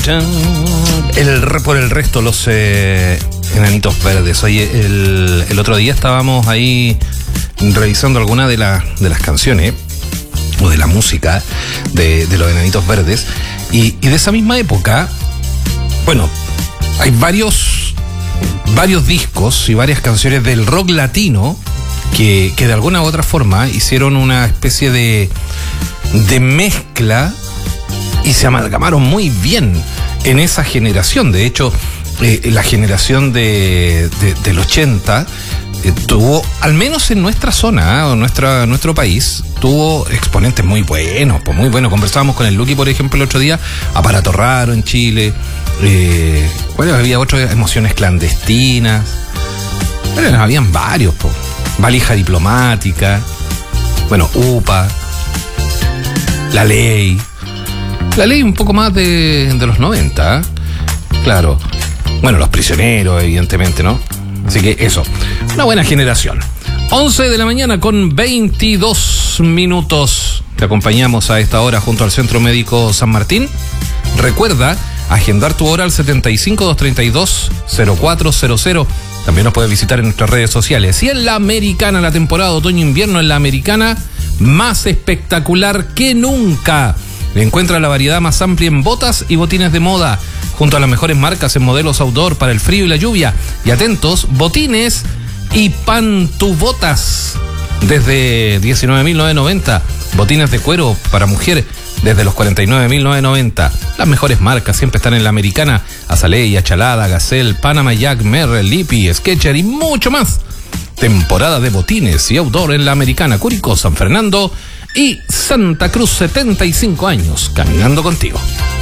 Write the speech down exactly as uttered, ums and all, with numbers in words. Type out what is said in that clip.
El, por el resto, los eh, Enanitos Verdes. Oye, el, el otro día estábamos ahí revisando alguna de, la, de las canciones o de la música de, de los Enanitos Verdes y, y de esa misma época, bueno, hay varios varios discos y varias canciones del rock latino que, que de alguna u otra forma hicieron una especie de de mezcla y se amalgamaron muy bien en esa generación. De hecho, eh, la generación de, de, del ochenta eh, tuvo, al menos en nuestra zona, ¿eh? o nuestra, nuestro país, tuvo exponentes muy buenos, pues muy buenos. Conversábamos con el Luqui, por ejemplo, el otro día, Aparato Raro en Chile, eh, bueno, había otras, Emociones Clandestinas, bueno, habían varios, pues. Valija Diplomática, bueno, U P A, La Ley. La Ley un poco más de, de los noventa, ¿eh? Claro. Bueno, Los Prisioneros, evidentemente, ¿no? Así que eso, una buena generación. once de la mañana con veintidós minutos. Te acompañamos a esta hora junto al Centro Médico San Martín. Recuerda agendar tu hora al setenta y cinco, doscientos treinta y dos, cero cuatro cero cero. También nos puedes visitar en nuestras redes sociales. Y en la Americana, la temporada otoño-invierno en la Americana, más espectacular que nunca. Encuentra la variedad más amplia en botas y botines de moda, junto a las mejores marcas en modelos outdoor para el frío y la lluvia. Y atentos, botines y pantubotas desde diecinueve mil novecientos noventa. Botines de cuero para mujer desde los cuarenta y nueve mil novecientos noventa. Las mejores marcas siempre están en la Americana. Azalea, Chalada, Gazelle, Panama Jack, Merrell, Lippy, Skechers y mucho más. Temporada de botines y outdoor en la Americana. Curicó, San Fernando y Santa Cruz, setenta y cinco años caminando contigo.